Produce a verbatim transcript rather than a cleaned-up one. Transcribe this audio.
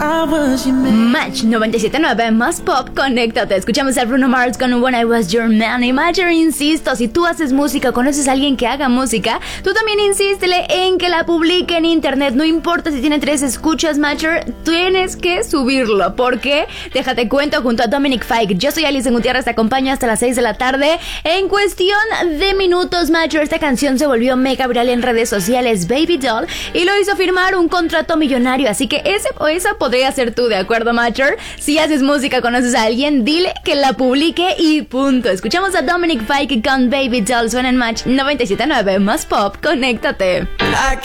Match noventa y siete punto nueve más pop, conéctate. Escuchamos a Bruno Mars con When I Was Your Man. Y Matcher, insisto, si tú haces música, conoces a alguien que haga música, tú también insístele en que la publique en internet. No importa si tiene tres escuchas, Matcher, tienes que subirlo. ¿Por qué? Déjate cuento junto a Dominic Fike. Yo soy Alison Gutiérrez, te acompaño hasta las seis de la tarde. En cuestión de minutos, Matcher, esta canción se volvió mega viral en redes sociales, Baby Doll, y lo hizo firmar un contrato millonario. Así que ese o esa podría ser tú, ¿de acuerdo, Matcher? Si haces música, conoces a alguien, dile que la publique y punto. Escuchamos a Dominic Fike con Baby Doll. Suena en Match noventa y siete punto nueve más pop, conéctate.